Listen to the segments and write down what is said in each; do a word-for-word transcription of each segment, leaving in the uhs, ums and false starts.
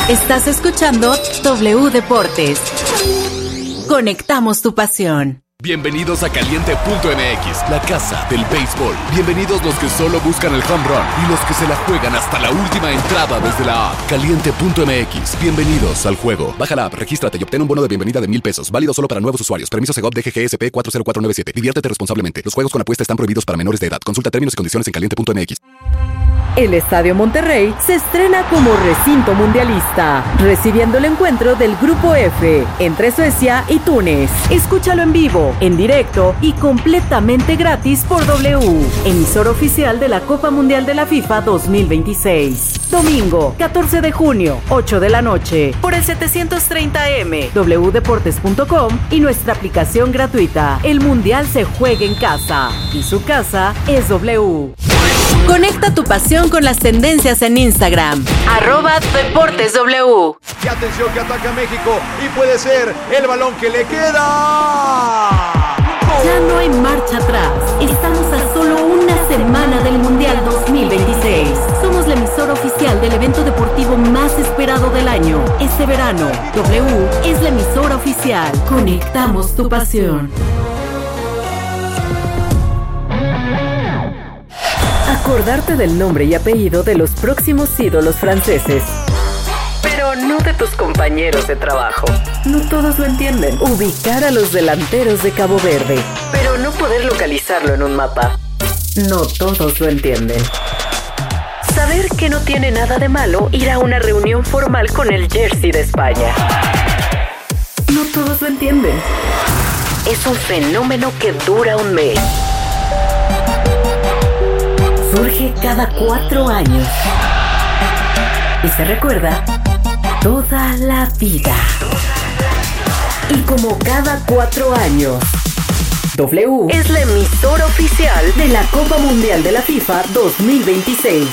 Estás escuchando W Deportes. Conectamos tu pasión. Bienvenidos a Caliente punto M X, la casa del béisbol. Bienvenidos los que solo buscan el home run y los que se la juegan hasta la última entrada desde la app. Caliente punto M X, bienvenidos al juego. Baja la app, regístrate y obtén un bono de bienvenida de mil pesos. Válido solo para nuevos usuarios. Permiso Segov D G G S P cuatro cero cuatro nueve siete. Diviértete responsablemente. Los juegos con apuesta están prohibidos para menores de edad. Consulta términos y condiciones en Caliente punto M X. El Estadio Monterrey se estrena como recinto mundialista, recibiendo el encuentro del Grupo F entre Suecia y Túnez. Escúchalo en vivo, en directo y completamente gratis por W, emisor oficial de la Copa Mundial de la FIFA dos mil veintiséis. Domingo, catorce de junio, ocho de la noche, por el setecientos treinta eme, w deportes punto com y nuestra aplicación gratuita. El Mundial se juega en casa y su casa es W. Conecta tu pasión con las tendencias en Instagram. Arroba Deportes W. Y atención que ataca México y puede ser el balón que le queda. Ya no hay marcha atrás. Estamos a solo una semana del Mundial dos mil veintiséis. Somos la emisora oficial del evento deportivo más esperado del año. Este verano, W es la emisora oficial. Conectamos tu pasión. Acordarte del nombre y apellido de los próximos ídolos franceses. Pero no de tus compañeros de trabajo. No todos lo entienden. Ubicar a los delanteros de Cabo Verde. Pero no poder localizarlo en un mapa. No todos lo entienden. Saber que no tiene nada de malo ir a una reunión formal con el jersey de España. No todos lo entienden. Es un fenómeno que dura un mes. Surge cada cuatro años y se recuerda toda la vida. Y como cada cuatro años, W es la emisora oficial de la Copa Mundial de la FIFA dos mil veintiséis.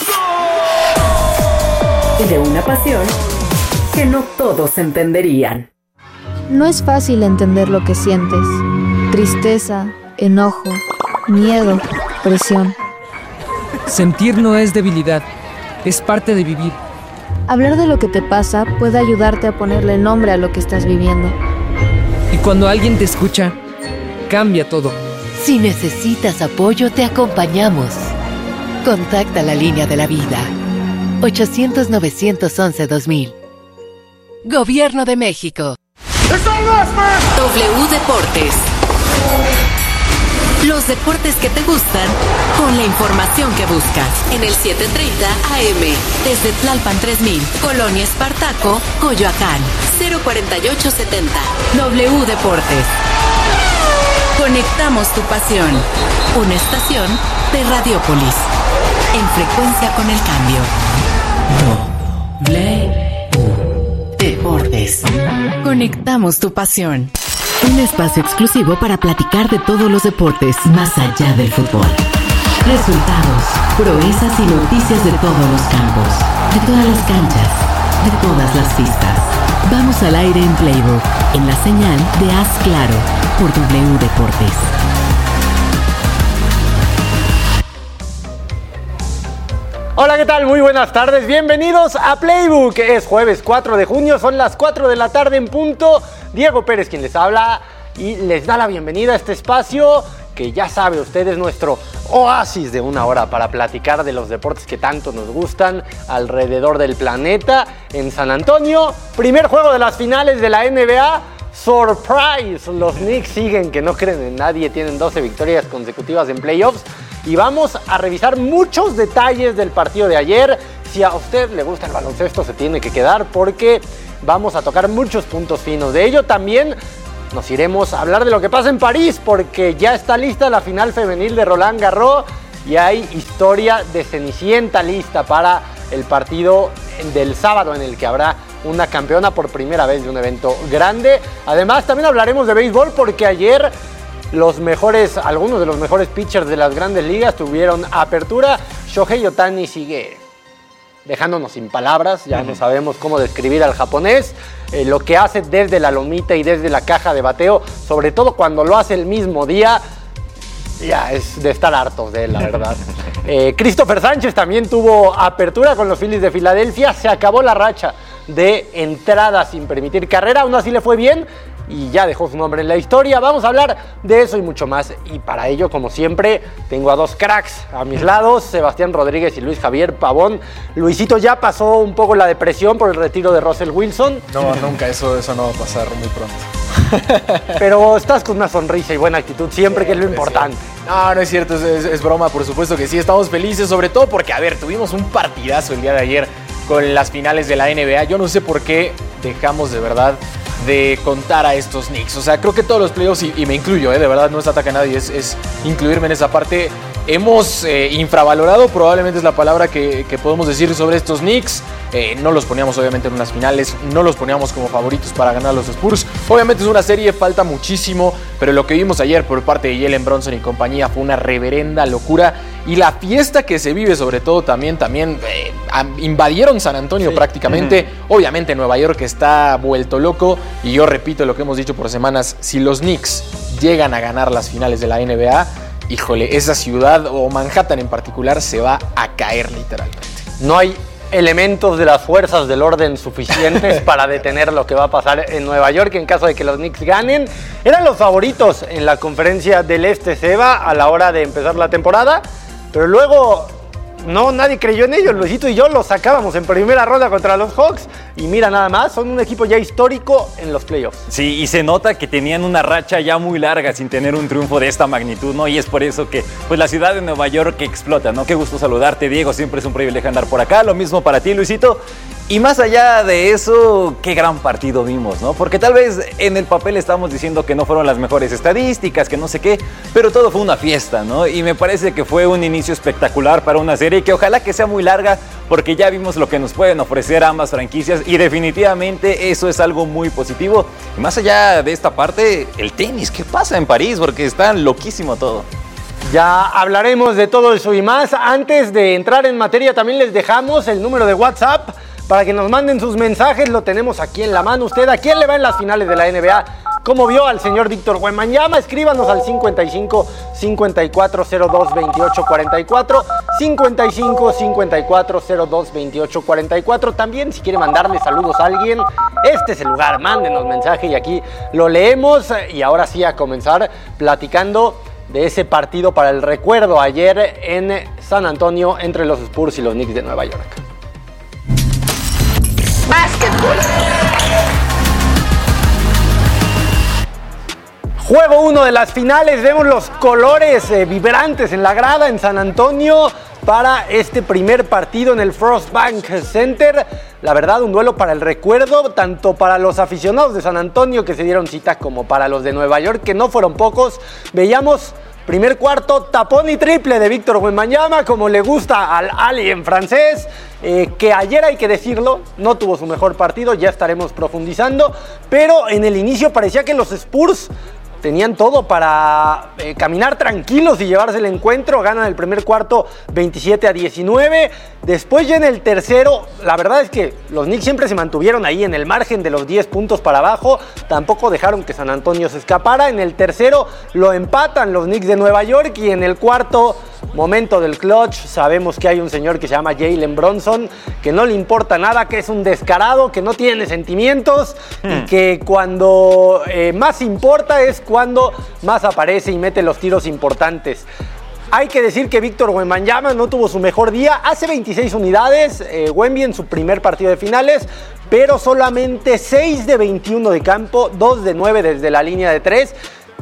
Y de una pasión que no todos entenderían. No es fácil entender lo que sientes. Tristeza, enojo, miedo, presión. Sentir no es debilidad, es parte de vivir. Hablar de lo que te pasa puede ayudarte a ponerle nombre a lo que estás viviendo. Y cuando alguien te escucha, cambia todo. Si necesitas apoyo, te acompañamos. Contacta la línea de la vida. ochocientos, novecientos once, dos mil. Gobierno de México. W Deportes. Los deportes que te gustan, con la información que buscas. En el siete treinta A M, desde Tlalpan tres mil, Colonia Espartaco, Coyoacán, cero cuarenta y ocho setenta. W Deportes. Conectamos tu pasión. Una estación de Radiópolis. En frecuencia con el cambio. W Deportes. Conectamos tu pasión. Un espacio exclusivo para platicar de todos los deportes más allá del fútbol. Resultados, proezas y noticias de todos los campos, de todas las canchas, de todas las pistas. Vamos al aire en Playbook, en la señal de Haz Claro, por W Deportes. Hola, ¿qué tal? Muy buenas tardes, bienvenidos a Playbook. Es jueves cuatro de junio, son las cuatro de la tarde en punto. Diego Pérez quien les habla y les da la bienvenida a este espacio que ya sabe usted es nuestro oasis de una hora para platicar de los deportes que tanto nos gustan alrededor del planeta. En San Antonio, primer juego de las finales de la N B A. Surprise, los Knicks siguen que no creen en nadie, tienen doce victorias consecutivas en playoffs. Y vamos a revisar muchos detalles del partido de ayer. Si a usted le gusta el baloncesto, se tiene que quedar porque vamos a tocar muchos puntos finos. De ello también nos iremos a hablar de lo que pasa en París, porque ya está lista la final femenil de Roland Garros y hay historia de Cenicienta lista para el partido del sábado en el que habrá una campeona por primera vez de un evento grande. Además, también hablaremos de béisbol porque ayer los mejores, algunos de los mejores pitchers de las grandes ligas tuvieron apertura. Shohei Ohtani sigue dejándonos sin palabras, ya uh-huh. no sabemos cómo describir al japonés, eh, lo que hace desde la lomita y desde la caja de bateo, sobre todo cuando lo hace el mismo día, ya es de estar hartos de él, la verdad. eh, Christopher Sánchez también tuvo apertura con los Phillies de Filadelfia, se acabó la racha de entrada sin permitir carrera. Aún así le fue bien y ya dejó su nombre en la historia. Vamos a hablar de eso y mucho más. Y para ello, como siempre, tengo a dos cracks a mis lados, Sebastián Rodríguez y Luis Javier Pavón. Luisito ya pasó un poco la depresión por el retiro de Russell Wilson. No, nunca, eso, eso no va a pasar muy pronto. Pero estás con una sonrisa y buena actitud siempre, sí, que es lo importante. No, no es cierto, es, es, es broma, por supuesto que sí, estamos felices, sobre todo porque, a ver, tuvimos un partidazo el día de ayer con las finales de la N B A. Yo no sé por qué dejamos de verdad de contar a estos Knicks. O sea, creo que todos los playoffs, y, y me incluyo, eh, de verdad no es ataque a nadie, es, es incluirme en esa parte. Hemos eh, infravalorado, probablemente es la palabra que, que podemos decir sobre estos Knicks. Eh, no los poníamos obviamente en unas finales, no los poníamos como favoritos para ganar a los Spurs. Obviamente es una serie, falta muchísimo, pero lo que vimos ayer por parte de Jalen Brunson y compañía fue una reverenda locura. Y la fiesta que se vive, sobre todo también, también eh, invadieron San Antonio, sí, prácticamente. Uh-huh. Obviamente Nueva York está vuelto loco. Y yo repito lo que hemos dicho por semanas, si los Knicks llegan a ganar las finales de la N B A, híjole, esa ciudad, o Manhattan en particular, se va a caer literalmente. No hay elementos de las fuerzas del orden suficientes para detener lo que va a pasar en Nueva York en caso de que los Knicks ganen. Eran los favoritos en la conferencia del Este, Seba, a la hora de empezar la temporada, pero luego no, nadie creyó en ellos. Luisito y yo los sacábamos en primera ronda contra los Hawks y mira nada más, son un equipo ya histórico en los playoffs. Sí, y se nota que tenían una racha ya muy larga sin tener un triunfo de esta magnitud, ¿no? Y es por eso que pues la ciudad de Nueva York explota, ¿no? Qué gusto saludarte, Diego, siempre es un privilegio andar por acá. Lo mismo para ti, Luisito. Y más allá de eso, qué gran partido vimos, ¿no? Porque tal vez en el papel estamos diciendo que no fueron las mejores estadísticas, que no sé qué, pero todo fue una fiesta, ¿no? Y me parece que fue un inicio espectacular para una serie que ojalá que sea muy larga, porque ya vimos lo que nos pueden ofrecer ambas franquicias y definitivamente eso es algo muy positivo. Y más allá de esta parte, el tenis, ¿qué pasa en París? Porque está loquísimo todo. Ya hablaremos de todo eso y más. Antes de entrar en materia, también les dejamos el número de WhatsApp para que nos manden sus mensajes. Lo tenemos aquí en la mano. ¿Usted a quién le va en las finales de la N B A? ¿Cómo vio al señor Víctor Wembanyama? Escríbanos al cincuenta y cinco, cincuenta y cuatro, cero dos, veintiocho, cuarenta y cuatro, cincuenta y cinco, cincuenta y cuatro, cero dos, veintiocho, cuarenta y cuatro. También, si quiere mandarle saludos a alguien, este es el lugar. Mándenos mensaje y aquí lo leemos. Y ahora sí, a comenzar platicando de ese partido para el recuerdo ayer en San Antonio entre los Spurs y los Knicks de Nueva York. Básquetbol. Juego uno de las finales, vemos los colores eh, vibrantes en la grada en San Antonio para este primer partido en el Frost Bank Center. La verdad, un duelo para el recuerdo, tanto para los aficionados de San Antonio que se dieron cita como para los de Nueva York, que no fueron pocos. Veíamos primer cuarto, tapón y triple de Víctor Wembanyama, como le gusta al Ali en francés, eh, que ayer, hay que decirlo, no tuvo su mejor partido, ya estaremos profundizando, pero en el inicio parecía que los Spurs tenían todo para eh, caminar tranquilos y llevarse el encuentro. Ganan el primer cuarto veintisiete a diecinueve. Después ya en el tercero, la verdad es que los Knicks siempre se mantuvieron ahí en el margen de los diez puntos para abajo. Tampoco dejaron que San Antonio se escapara. En el tercero lo empatan los Knicks de Nueva York. Y en el cuarto, momento del clutch, sabemos que hay un señor que se llama Jalen Brunson, que no le importa nada, que es un descarado, que no tiene sentimientos hmm. y que cuando eh, más importa es cuando más aparece y mete los tiros importantes. Hay que decir que Víctor Wembanyama no tuvo su mejor día, hace veintiséis unidades, eh, Wemby en su primer partido de finales, pero solamente seis de veintiuno de campo, dos de nueve desde la línea de tres.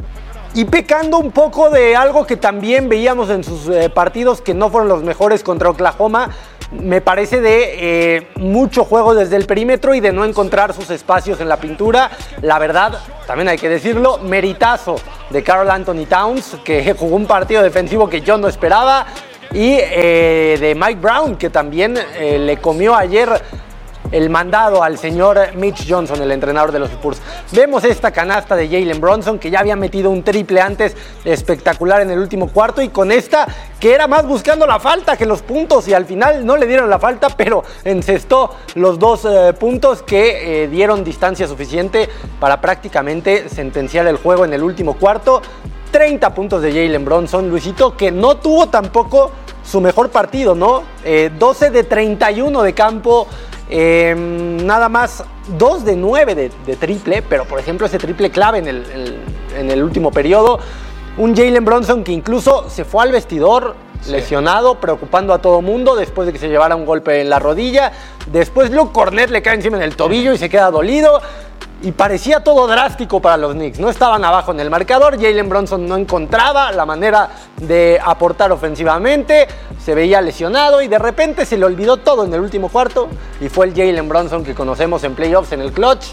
Y pecando un poco de algo que también veíamos en sus eh, partidos que no fueron los mejores contra Oklahoma, me parece de eh, mucho juego desde el perímetro y de no encontrar sus espacios en la pintura. La verdad, también hay que decirlo, meritazo de Karl Anthony Towns, que jugó un partido defensivo que yo no esperaba, y eh, de Mike Brown, que también eh, le comió ayer el mandado al señor Mitch Johnson, el entrenador de los Spurs. Vemos esta canasta de Jalen Brunson, que ya había metido un triple antes espectacular en el último cuarto, y con esta que era más buscando la falta que los puntos, y al final no le dieron la falta, pero encestó los dos eh, puntos que eh, dieron distancia suficiente para prácticamente sentenciar el juego en el último cuarto. treinta puntos de Jalen Brunson, Luisito, que no tuvo tampoco su mejor partido, ¿no? Eh, doce de treinta y uno de campo, Eh, nada más dos de nueve de, de triple, pero por ejemplo ese triple clave en el, el, en el último periodo. Un Jalen Brunson que incluso se fue al vestidor sí. lesionado, preocupando a todo mundo después de que se llevara un golpe en la rodilla. Después Luke Cornett le cae encima en el tobillo y se queda dolido. Y parecía todo drástico para los Knicks. No estaban abajo en el marcador. Jalen Brunson no encontraba la manera de aportar ofensivamente. Se veía lesionado y de repente se le olvidó todo en el último cuarto. Y fue el Jalen Brunson que conocemos en playoffs, en el clutch.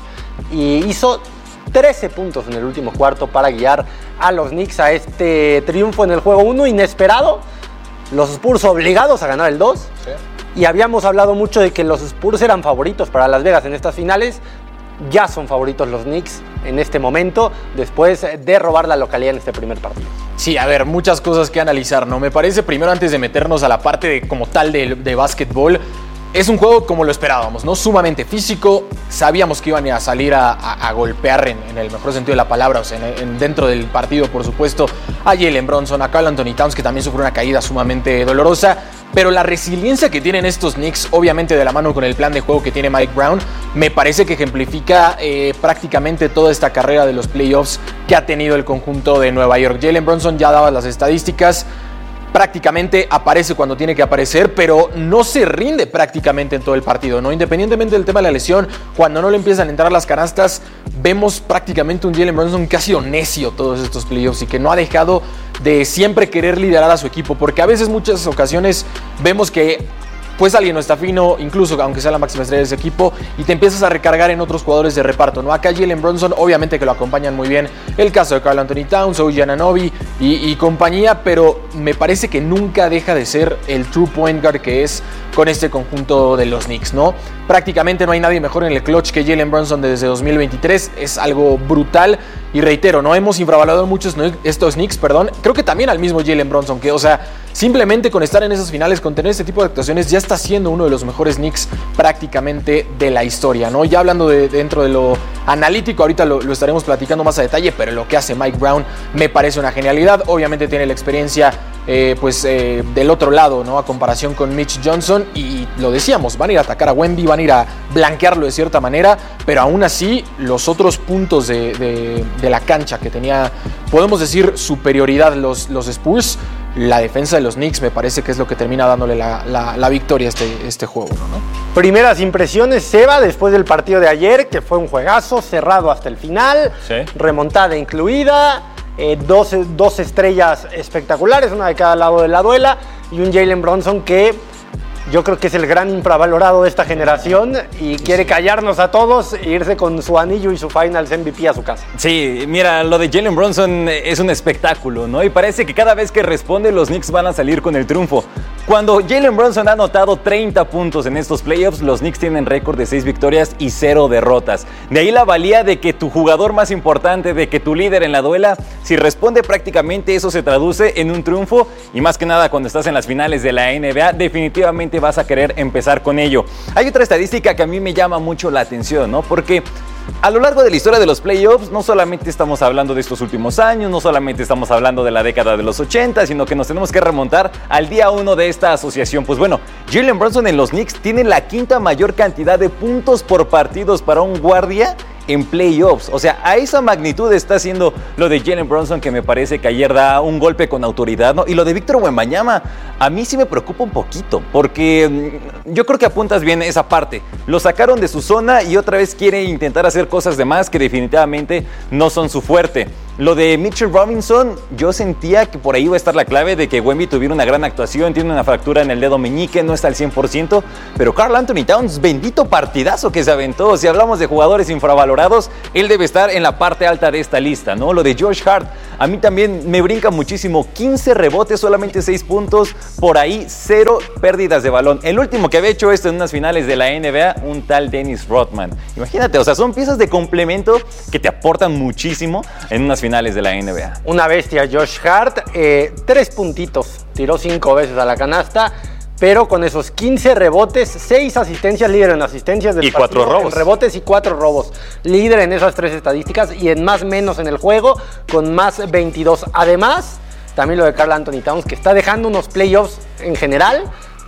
Y hizo trece puntos en el último cuarto para guiar a los Knicks a este triunfo en el juego uno inesperado. Los Spurs obligados a ganar el dos. Sí. Y habíamos hablado mucho de que los Spurs eran favoritos para Las Vegas en estas finales. Ya son favoritos los Knicks en este momento, después de robar la localidad en este primer partido. Sí, a ver, muchas cosas que analizar, ¿no? Me parece, primero, antes de meternos a la parte de, como tal de, de básquetbol, es un juego como lo esperábamos, ¿no? Sumamente físico, sabíamos que iban a salir a, a, a golpear en, en el mejor sentido de la palabra, o sea, en, en, dentro del partido, por supuesto, a Jalen Brunson, a Karl Anthony Towns, que también sufrió una caída sumamente dolorosa, pero la resiliencia que tienen estos Knicks, obviamente de la mano con el plan de juego que tiene Mike Brown, me parece que ejemplifica eh, prácticamente toda esta carrera de los playoffs que ha tenido el conjunto de Nueva York. Jalen Brunson, ya daba las estadísticas, prácticamente aparece cuando tiene que aparecer, pero no se rinde prácticamente en todo el partido, ¿no? Independientemente del tema de la lesión, cuando no le empiezan a entrar las canastas, vemos prácticamente un Jalen Brunson que ha sido necio todos estos playoffs y que no ha dejado de siempre querer liderar a su equipo, porque a veces, muchas ocasiones, vemos que pues alguien no está fino, incluso aunque sea la máxima estrella de ese equipo, y te empiezas a recargar en otros jugadores de reparto, ¿no? Acá Jalen Brunson, obviamente que lo acompañan muy bien, el caso de Karl Anthony Towns, O G Anunoby y, y compañía, pero me parece que nunca deja de ser el true point guard que es con este conjunto de los Knicks, ¿no? Prácticamente no hay nadie mejor en el clutch que Jalen Brunson desde dos mil veintitrés, es algo brutal. Y reitero, no hemos infravalorado muchos estos Knicks, perdón. Creo que también al mismo Jalen Brunson, que, o sea, simplemente con estar en esas finales, con tener este tipo de actuaciones, ya está siendo uno de los mejores Knicks prácticamente de la historia, ¿no? Ya hablando de dentro de lo analítico, ahorita lo, lo estaremos platicando más a detalle, pero lo que hace Mike Brown me parece una genialidad. Obviamente tiene la experiencia, eh, pues, eh, del otro lado, ¿no? A comparación con Mitch Johnson, y lo decíamos, van a ir a atacar a Wemby, van a ir a blanquearlo de cierta manera, pero aún así, los otros puntos de, de de la cancha que tenía, podemos decir, superioridad los, los Spurs, la defensa de los Knicks me parece que es lo que termina dándole la, la, la victoria a este, este juego, ¿no? Primeras impresiones, Seba, después del partido de ayer, que fue un juegazo, cerrado hasta el final, sí. Remontada incluida, eh, dos, dos estrellas espectaculares, una de cada lado de la duela, y un Jalen Brunson que yo creo que es el gran infravalorado de esta generación y quiere callarnos a todos e irse con su anillo y su Finals M V P a su casa. Sí, mira, lo de Jalen Brunson es un espectáculo, ¿no? Y parece que cada vez que responde, los Knicks van a salir con el triunfo. Cuando Jalen Brunson ha anotado treinta puntos en estos playoffs, los Knicks tienen récord de seis victorias y cero derrotas. De ahí la valía de que tu jugador más importante, de que tu líder en la duela, si responde prácticamente, eso se traduce en un triunfo. Y más que nada, cuando estás en las finales de la N B A, definitivamente vas a querer empezar con ello. Hay otra estadística que a mí me llama mucho la atención, ¿no? Porque a lo largo de la historia de los playoffs, no solamente estamos hablando de estos últimos años, no solamente estamos hablando de la década de los ochenta, sino que nos tenemos que remontar al día uno de esta asociación. Pues bueno, Jalen Brunson en los Knicks tiene la quinta mayor cantidad de puntos por partidos para un guardia en playoffs. O sea, a esa magnitud está haciendo lo de Jalen Brunson, que me parece que ayer da un golpe con autoridad, ¿no? Y lo de Víctor Wembanyama, a mí sí me preocupa un poquito, porque yo creo que apuntas bien esa parte. Lo sacaron de su zona y otra vez quiere intentar hacer cosas de más que definitivamente no son su fuerte. Lo de Mitchell Robinson, yo sentía que por ahí iba a estar la clave de que Wemby tuviera una gran actuación, tiene una fractura en el dedo meñique, no está al cien por ciento, pero Karl Anthony Towns, bendito partidazo que se aventó. Si hablamos de jugadores infravalorados, él debe estar en la parte alta de esta lista, ¿no? Lo de Josh Hart, a mí también me brinca muchísimo, quince rebotes, solamente seis puntos, por ahí cero pérdidas de balón. El último que había hecho esto en unas finales de la N B A, un tal Dennis Rodman. Imagínate, o sea, son piezas de complemento que te aportan muchísimo en unas finales de la N B A. Una bestia Josh Hart, eh, tres puntitos, tiró cinco veces a la canasta, pero con esos quince rebotes, seis asistencias, líder en asistencias del y partido, cuatro robos. En rebotes y cuatro robos, líder en esas tres estadísticas y en más menos en el juego con más veintidós. Además, también lo de Karl Anthony Towns, que está dejando unos playoffs en general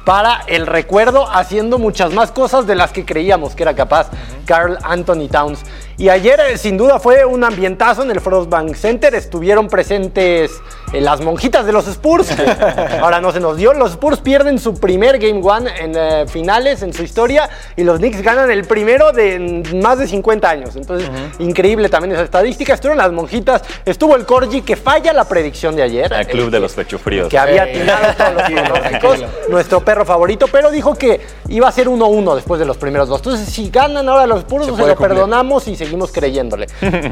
para el recuerdo, haciendo muchas más cosas de las que creíamos que era capaz Karl Anthony Towns. Y ayer, eh, sin duda, fue un ambientazo en el Frostbank Center. Estuvieron presentes eh, las monjitas de los Spurs. Ahora no se nos dio. Los Spurs pierden su primer Game One en eh, finales en su historia. Y los Knicks ganan el primero de más de cincuenta años. Entonces, uh-huh. increíble también esa estadística. Estuvieron las monjitas. Estuvo el Corgi, que falla la predicción de ayer. El club el, de los pechofríos. Que había tirado todos los pronósticos. Nuestro perro favorito. Pero dijo que iba a ser uno uno después de los primeros dos. Entonces, si ganan ahora los Spurs, se, se lo cumplir. Perdonamos y seguimos creyéndole.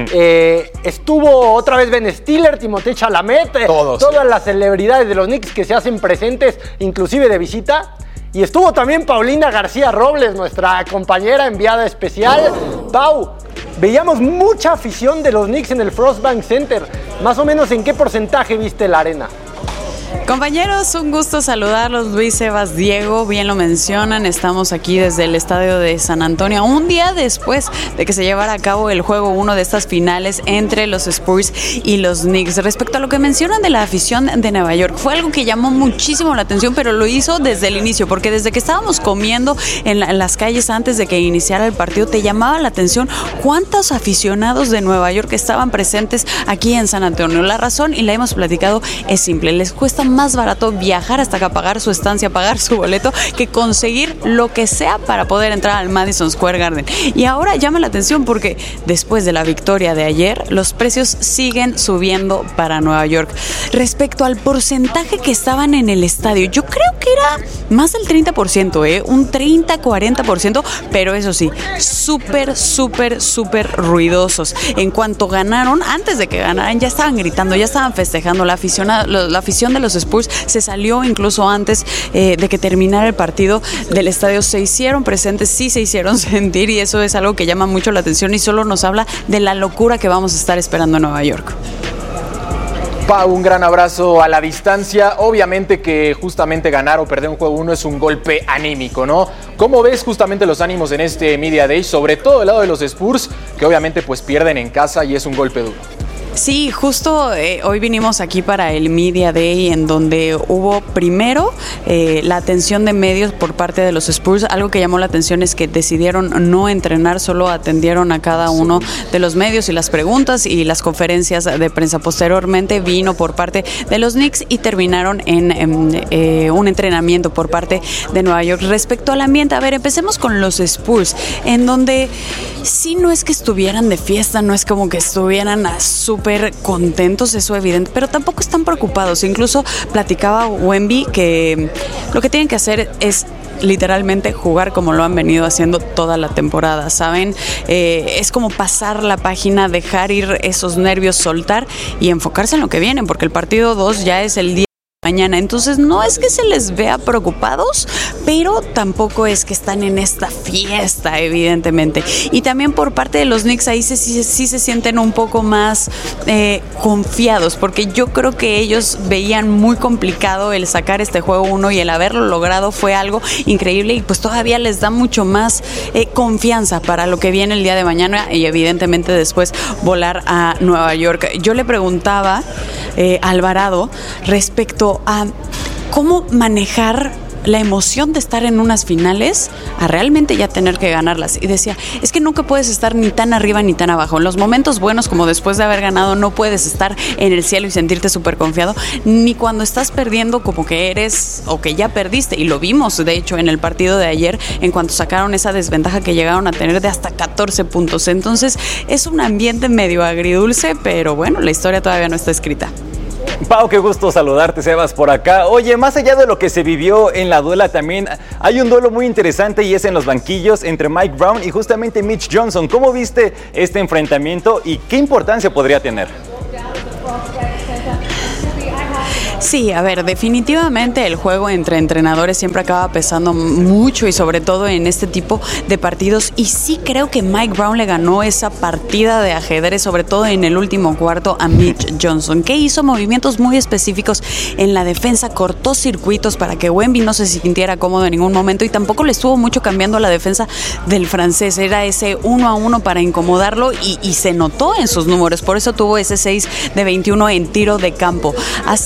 eh, estuvo otra vez Ben Stiller, Timothée Chalamet, Todos, todas sí. las celebridades de los Knicks que se hacen presentes, inclusive de visita. Y estuvo también Paulina García Robles, nuestra compañera enviada especial. Pau, veíamos mucha afición de los Knicks en el Frostbank Center. Más o menos, ¿en qué porcentaje viste la arena? Compañeros, un gusto saludarlos. Luis, Sebas, Diego, bien lo mencionan. Estamos aquí desde el estadio de San Antonio, un día después de que se llevara a cabo el juego uno de estas finales entre los Spurs y los Knicks. Respecto a lo que mencionan de la afición de Nueva York, fue algo que llamó muchísimo la atención, pero lo hizo desde el inicio, porque desde que estábamos comiendo en, la, en las calles antes de que iniciara el partido, te llamaba la atención cuántos aficionados de Nueva York estaban presentes aquí en San Antonio. La razón, y la hemos platicado, es simple: les cuesta más barato viajar hasta acá, pagar su estancia, pagar su boleto, que conseguir lo que sea para poder entrar al Madison Square Garden. Y ahora llama la atención porque después de la victoria de ayer, los precios siguen subiendo para Nueva York. Respecto al porcentaje que estaban en el estadio, yo creo que era más del treinta por ciento, ¿eh? Un treinta a cuarenta por ciento, pero eso sí, súper, súper, súper ruidosos. En cuanto ganaron, antes de que ganaran, ya estaban gritando, ya estaban festejando. La afición, la afición de los Spurs se salió incluso antes eh, de que terminara el partido del estadio. Se hicieron presentes, sí se hicieron sentir, y eso es algo que llama mucho la atención y solo nos habla de la locura que vamos a estar esperando en Nueva York. Pau, un gran abrazo a la distancia. Obviamente que justamente ganar o perder un juego uno es un golpe anímico, ¿no? ¿Cómo ves justamente los ánimos en este Media Day? Sobre todo del lado de los Spurs, que obviamente pues pierden en casa y es un golpe duro. Sí, justo eh, hoy vinimos aquí para el Media Day, en donde hubo primero eh, la atención de medios por parte de los Spurs. Algo que llamó la atención es que decidieron no entrenar, solo atendieron a cada uno de los medios y las preguntas y las conferencias de prensa. Posteriormente vino por parte de los Knicks y terminaron en, en eh, un entrenamiento por parte de Nueva York. Respecto al ambiente, a ver, empecemos con los Spurs, en donde sí, no es que estuvieran de fiesta, no es como que estuvieran a súper contentos, eso evidente, pero tampoco están preocupados. Incluso platicaba Wemby que lo que tienen que hacer es literalmente jugar como lo han venido haciendo toda la temporada, ¿saben? Eh, es como pasar la página, dejar ir esos nervios, soltar y enfocarse en lo que viene, porque el partido dos ya es el día mañana. Entonces no es que se les vea preocupados, pero tampoco es que están en esta fiesta, evidentemente. Y también por parte de los Knicks, ahí sí, sí, sí se sienten un poco más eh, confiados, porque yo creo que ellos veían muy complicado el sacar este juego uno, y el haberlo logrado fue algo increíble, y pues todavía les da mucho más eh, confianza para lo que viene el día de mañana y evidentemente después volar a Nueva York. Yo le preguntaba eh, a Alvarado respecto a cómo manejar la emoción de estar en unas finales a realmente ya tener que ganarlas, y decía, es que nunca puedes estar ni tan arriba ni tan abajo. En los momentos buenos, como después de haber ganado, no puedes estar en el cielo y sentirte súper confiado, ni cuando estás perdiendo como que eres o que ya perdiste, y lo vimos de hecho en el partido de ayer, en cuanto sacaron esa desventaja que llegaron a tener de hasta catorce puntos. Entonces es un ambiente medio agridulce, pero bueno, la historia todavía no está escrita. Pau, qué gusto saludarte, Sebas, por acá. Oye, más allá de lo que se vivió en la duela, también hay un duelo muy interesante, y es en los banquillos entre Mike Brown y justamente Mitch Johnson. ¿Cómo viste este enfrentamiento y qué importancia podría tener? Sí, a ver, definitivamente el juego entre entrenadores siempre acaba pesando mucho, y sobre todo en este tipo de partidos, y sí creo que Mike Brown le ganó esa partida de ajedrez, sobre todo en el último cuarto, a Mitch Johnson, que hizo movimientos muy específicos en la defensa, cortó circuitos para que Wemby no se sintiera cómodo en ningún momento, y tampoco le estuvo mucho cambiando la defensa del francés. Era ese uno a uno para incomodarlo, y, y se notó en sus números, por eso tuvo ese seis de veintiuno en tiro de campo. Así que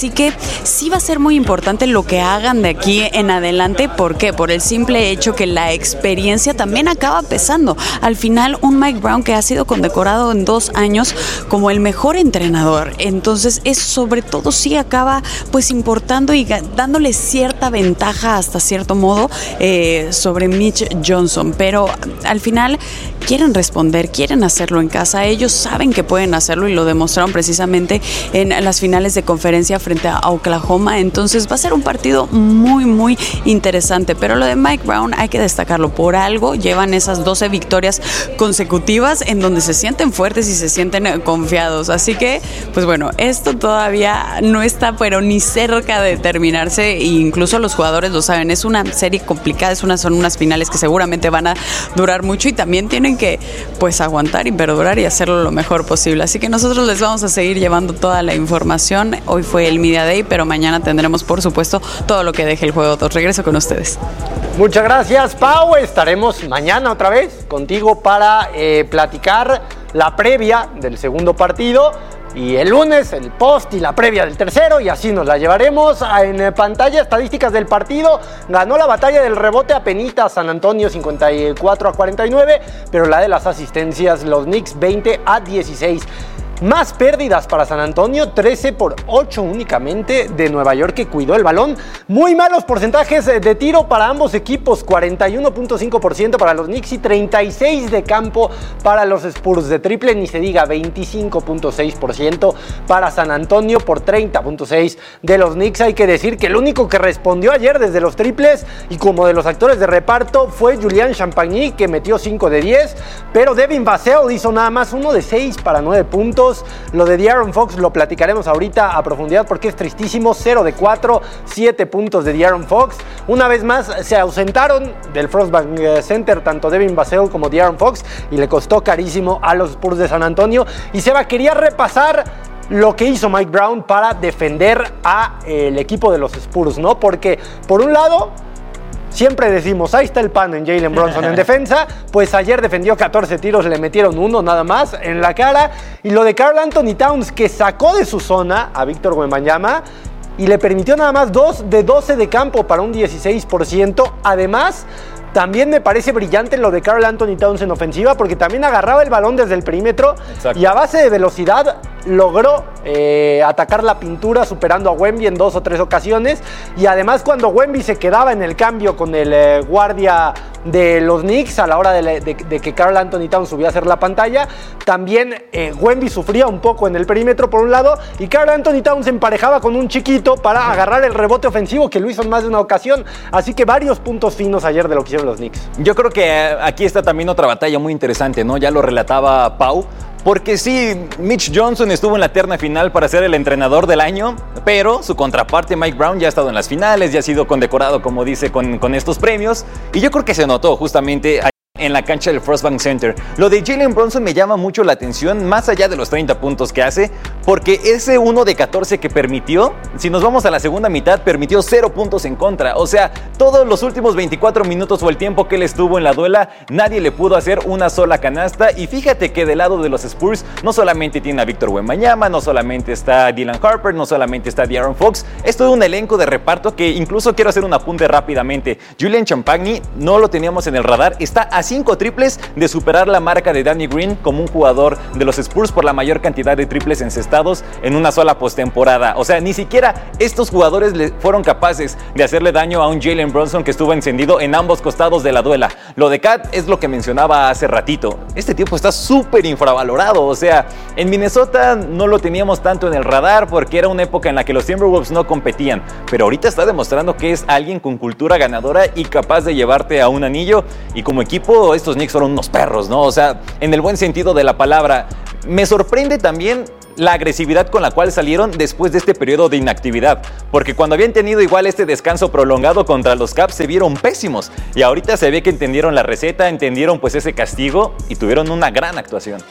sí va a ser muy importante lo que hagan de aquí en adelante. ¿Por qué? Por el simple hecho que la experiencia también acaba pesando. Al final, un Mike Brown que ha sido condecorado en dos años como el mejor entrenador. Entonces, eso sobre todo sí acaba pues importando y dándole cierta ventaja hasta cierto modo eh, sobre Mitch Johnson. Pero al final quieren responder, quieren hacerlo en casa. Ellos saben que pueden hacerlo y lo demostraron precisamente en las finales de conferencia frente a Oklahoma. Entonces va a ser un partido muy, muy interesante. Pero lo de Mike Brown hay que destacarlo. Por algo llevan esas doce victorias consecutivas en donde se sienten fuertes y se sienten confiados. Así que, pues bueno, esto todavía no está, pero ni cerca de terminarse. E incluso los jugadores lo saben. Es una serie complicada, es una, son unas finales que seguramente van a durar mucho y también tienen que pues aguantar y perdurar y hacerlo lo mejor posible. Así que nosotros les vamos a seguir llevando toda la información. Hoy fue el Media Day, pero mañana tendremos por supuesto todo lo que deje el juego dos. Regreso con ustedes. Muchas gracias, Pau. Estaremos mañana otra vez contigo para eh, platicar la previa del segundo partido. Y el lunes el post y la previa del tercero, y así nos la llevaremos. En pantalla, estadísticas del partido. Ganó la batalla del rebote apenitas San Antonio cincuenta y cuatro a cuarenta y nueve, pero la de las asistencias, los Knicks veinte a dieciséis. Más pérdidas para San Antonio, trece por ocho únicamente de Nueva York, que cuidó el balón. Muy malos porcentajes de tiro para ambos equipos, cuarenta y uno punto cinco por ciento para los Knicks y treinta y seis de campo para los Spurs. De triple ni se diga, veinticinco punto seis por ciento para San Antonio por treinta punto seis por ciento de los Knicks. Hay que decir que el único que respondió ayer desde los triples y como de los actores de reparto fue Julian Champagny, que metió cinco de diez, pero Devin Vassell hizo nada más uno de seis para nueve puntos. Lo de De'Aaron Fox lo platicaremos ahorita a profundidad porque es tristísimo. Cero de cuatro, siete puntos de De'Aaron Fox. Una vez más se ausentaron del Frostbank Center tanto Devin Vassell como De'Aaron Fox y le costó carísimo a los Spurs de San Antonio. Y Seba, quería repasar lo que hizo Mike Brown para defender al equipo de los Spurs, ¿no? Porque por un lado, siempre decimos, ahí está el pan en Jalen Brunson en defensa. Pues ayer defendió catorce tiros, le metieron uno nada más en la cara. Y lo de Karl Anthony Towns, que sacó de su zona a Víctor Wembanyama y le permitió nada más dos de doce de campo para un dieciséis por ciento. Además, también me parece brillante lo de Karl Anthony Towns en ofensiva, porque también agarraba el balón desde el perímetro. Exacto. Y a base de velocidad logró eh, atacar la pintura, superando a Wemby en dos o tres ocasiones. Y además, cuando Wemby se quedaba en el cambio con el eh, guardia de los Knicks a la hora de, la, de, de que Karl Anthony Towns subía a hacer la pantalla, también eh, Wemby sufría un poco en el perímetro por un lado, y Karl Anthony Towns se emparejaba con un chiquito para agarrar el rebote ofensivo, que lo hizo en más de una ocasión. Así que varios puntos finos ayer de lo que hicieron los Knicks. Yo creo que aquí está también otra batalla muy interesante, ¿no? Ya lo relataba Pau. Porque sí, Mitch Johnson estuvo en la terna final para ser el entrenador del año, pero su contraparte Mike Brown ya ha estado en las finales, ya ha sido condecorado, como dice, con, con estos premios. Y yo creo que se notó justamente en la cancha del Frostbank Center. Lo de Jalen Brunson me llama mucho la atención, más allá de los treinta puntos que hace, porque ese uno de catorce que permitió, si nos vamos a la segunda mitad, permitió cero puntos en contra. O sea, todos los últimos veinticuatro minutos o el tiempo que él estuvo en la duela, nadie le pudo hacer una sola canasta. Y fíjate que del lado de los Spurs no solamente tiene a Víctor Wembanyama, no solamente está Dylan Harper, no solamente está De'Aaron Fox, es todo un elenco de reparto que incluso quiero hacer un apunte rápidamente. Julian Champagny no lo teníamos en el radar, está a cinco triples de superar la marca de Danny Green como un jugador de los Spurs por la mayor cantidad de triples encestados en una sola postemporada. O sea, ni siquiera estos jugadores le fueron capaces de hacerle daño a un Jalen Brunson que estuvo encendido en ambos costados de la duela. Lo de Cat es lo que mencionaba hace ratito. Este tipo está súper infravalorado. O sea, en Minnesota no lo teníamos tanto en el radar porque era una época en la que los Timberwolves no competían, pero ahorita está demostrando que es alguien con cultura ganadora y capaz de llevarte a un anillo. Y como equipo, estos Knicks fueron unos perros, ¿no? O sea, en el buen sentido de la palabra. Me sorprende también la agresividad con la cual salieron después de este periodo de inactividad, porque cuando habían tenido igual este descanso prolongado contra los Caps se vieron pésimos, y ahorita se ve que entendieron la receta, entendieron pues ese castigo y tuvieron una gran actuación.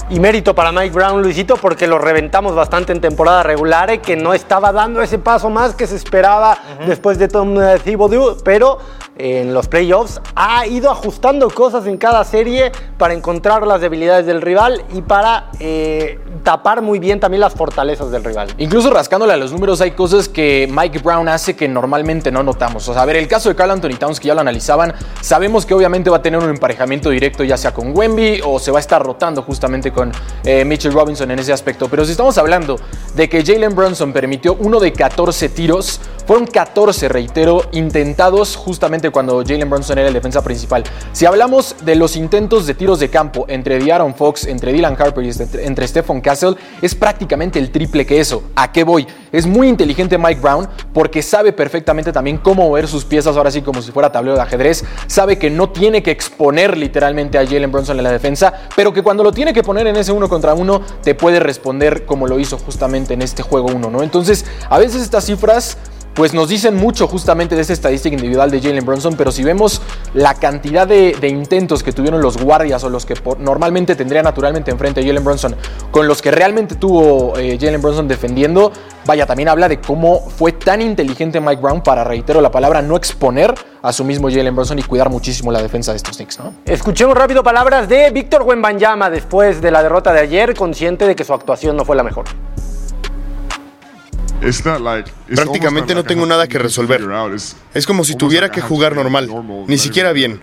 Y mérito para Mike Brown, Luisito, porque lo reventamos bastante en temporada regular, eh, que no estaba dando ese paso más que se esperaba uh-huh. después de Tom Thibodeau, pero eh, en los playoffs ha ido ajustando cosas en cada serie para encontrar las debilidades del rival y para eh, tapar muy bien también las fortalezas del rival. Incluso rascándole a los números hay cosas que Mike Brown hace que normalmente no notamos. O sea, a ver, el caso de Karl Anthony Towns, que ya lo analizaban, sabemos que obviamente va a tener un emparejamiento directo ya sea con Wemby o se va a estar rotando justamente con eh, Mitchell Robinson en ese aspecto. Pero si estamos hablando de que Jalen Brunson permitió uno de catorce tiros, fueron catorce, reitero, intentados justamente cuando Jalen Brunson era el defensa principal. Si hablamos de los intentos de tiros de campo entre De'Aaron Fox, entre Dylan Harper y entre, entre Stephon Castle, es prácticamente el triple que eso. ¿A qué voy? Es muy inteligente Mike Brown porque sabe perfectamente también cómo mover sus piezas, ahora sí como si fuera tablero de ajedrez. Sabe que no tiene que exponer literalmente a Jalen Brunson en la defensa, pero que cuando lo tiene que poner en ese uno contra uno, te puede responder como lo hizo justamente en este juego uno, ¿no? Entonces, a veces estas cifras pues nos dicen mucho justamente de esa estadística individual de Jalen Brunson, pero si vemos la cantidad de, de intentos que tuvieron los guardias o los que por, normalmente tendría naturalmente enfrente a Jalen Brunson, con los que realmente tuvo eh, Jalen Brunson defendiendo, vaya, también habla de cómo fue tan inteligente Mike Brown para, reitero la palabra, no exponer a su mismo Jalen Brunson y cuidar muchísimo la defensa de estos Knicks, ¿no? Escuchemos rápido palabras de Víctor Wembanyama después de la derrota de ayer, consciente de que su actuación no fue la mejor. Prácticamente no tengo nada que resolver. Es como si tuviera que jugar normal, ni siquiera bien.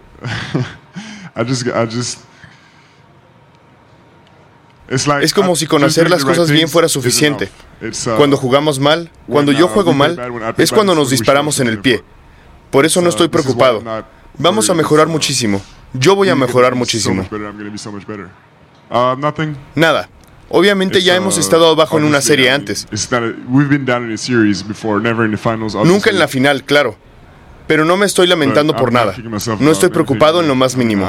Es como si con hacer las cosas bien fuera suficiente. Cuando jugamos mal, cuando yo juego mal, es cuando nos disparamos en el pie. Por eso no estoy preocupado. Vamos a mejorar muchísimo. Yo voy a mejorar muchísimo. Nada. Obviamente ya hemos estado abajo en una serie antes. Nunca en la final, claro. Pero no me estoy lamentando por nada. No estoy preocupado en lo más mínimo.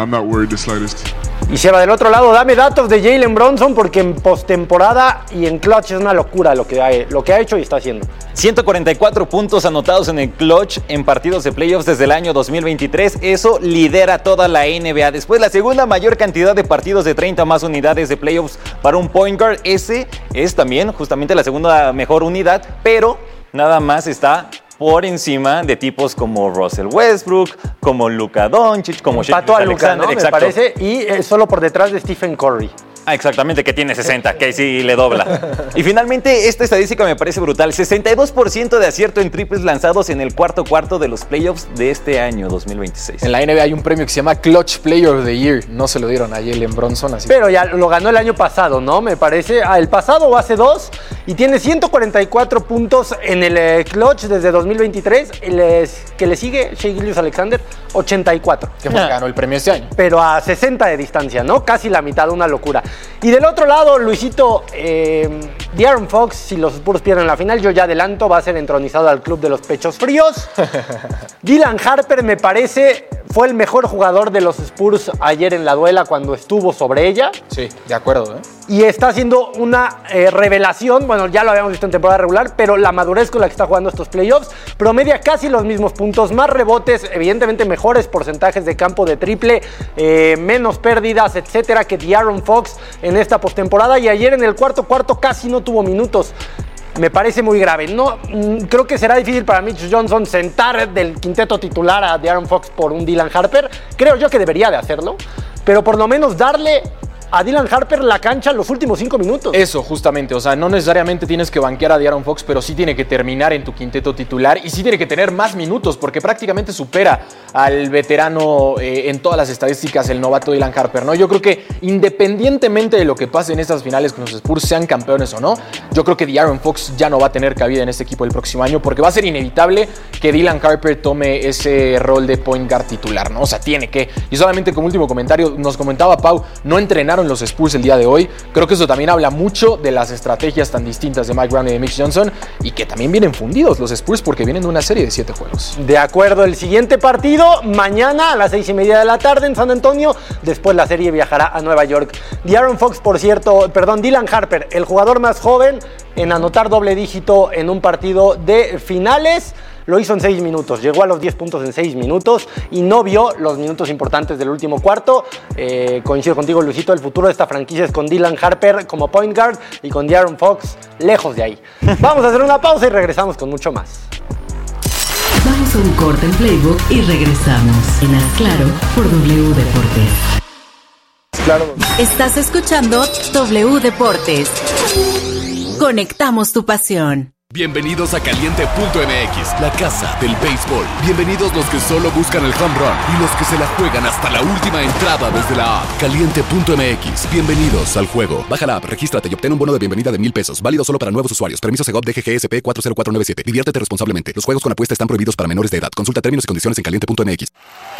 Y Seba, del otro lado, dame datos de Jalen Brunson porque en postemporada y en clutch es una locura lo que ha, lo que ha hecho y está haciendo. ciento cuarenta y cuatro puntos anotados en el clutch en partidos de playoffs desde el año dos mil veintitrés. Eso lidera toda la N B A. Después, la segunda mayor cantidad de partidos de treinta más unidades de playoffs para un point guard. Ese es también justamente la segunda mejor unidad, pero nada más está por encima de tipos como Russell Westbrook, como Luka Doncic, como Empató a Luka, ¿no? Me parece, y eh, solo por detrás de Stephen Curry. Ah, exactamente, que tiene sesenta, que sí le dobla. Y finalmente, esta estadística me parece brutal. sesenta y dos por ciento de acierto en triples lanzados en el cuarto cuarto de los playoffs de este año dos mil veintiséis. En la N B A hay un premio que se llama Clutch Player of the Year. No se lo dieron a Jalen Brunson. Así. Pero ya lo ganó el año pasado, ¿no? Me parece. Ah, el pasado o hace dos. Y tiene ciento cuarenta y cuatro puntos en el eh, clutch desde dos mil veintitrés. El eh, que le sigue, Shai Gilgeous-Alexander, ochenta y cuatro. Que fue, ganó el premio este año. Pero a sesenta de distancia, ¿no? Casi la mitad, una locura. Y del otro lado, Luisito, eh, De'Aaron Fox, si los Spurs pierden la final, yo ya adelanto, va a ser entronizado al club de los pechos fríos. Dylan Harper, me parece, fue el mejor jugador de los Spurs ayer en la duela cuando estuvo sobre ella. Sí, de acuerdo, ¿eh? Y está haciendo una eh, revelación, bueno, ya lo habíamos visto en temporada regular, pero la madurez con la que está jugando estos playoffs, promedia casi los mismos puntos, más rebotes, evidentemente mejores porcentajes de campo de triple, eh, menos pérdidas, etcétera, que De'Aaron Fox en esta postemporada, y ayer en el cuarto cuarto casi no tuvo minutos. Me parece muy grave. No, creo que será difícil para Mitch Johnson sentar del quinteto titular a De'Aaron Fox por un Dylan Harper. Creo yo que debería de hacerlo, pero por lo menos darle a Dylan Harper la cancha los últimos cinco minutos. Eso, justamente. O sea, no necesariamente tienes que banquear a De'Aaron Fox, pero sí tiene que terminar en tu quinteto titular y sí tiene que tener más minutos, porque prácticamente supera al veterano eh, en todas las estadísticas, el novato Dylan Harper, ¿no? Yo creo que independientemente de lo que pase en estas finales con los Spurs, sean campeones o no, yo creo que De'Aaron Fox ya no va a tener cabida en este equipo el próximo año, porque va a ser inevitable que Dylan Harper tome ese rol de point guard titular, ¿no? O sea, tiene que. Y solamente como último comentario, nos comentaba Pau, no entrenaron los Spurs el día de hoy. Creo que eso también habla mucho de las estrategias tan distintas de Mike Brown y de Mitch Johnson, y que también vienen fundidos los Spurs porque vienen de una serie de siete juegos. De acuerdo, el siguiente partido mañana a las seis y media de la tarde en San Antonio. Después la serie viajará a Nueva York. De'Aaron Fox, por cierto, perdón, Dylan Harper, el jugador más joven en anotar doble dígito en un partido de finales. lo hizo en seis minutos, llegó a los diez puntos en seis minutos y no vio los minutos importantes del último cuarto. Eh, coincido contigo, Luisito, el futuro de esta franquicia es con Dylan Harper como point guard y con De'Aaron Fox lejos de ahí. Vamos a hacer una pausa y regresamos con mucho más. Vamos a un corte en Playbook y regresamos en Haz Claro por W Deportes. Claro. Estás escuchando W Deportes. Conectamos tu pasión. Bienvenidos a Caliente punto M X, la casa del béisbol. Bienvenidos los que solo buscan el home run y los que se la juegan hasta la última entrada desde la app. Caliente punto M X, bienvenidos al juego. Baja la app, regístrate y obtén un bono de bienvenida de mil pesos. Válido solo para nuevos usuarios. Permiso Segov D G G S P cuatro cero cuatro nueve siete. Diviértete responsablemente. Los juegos con apuesta están prohibidos para menores de edad. Consulta términos y condiciones en Caliente punto M X.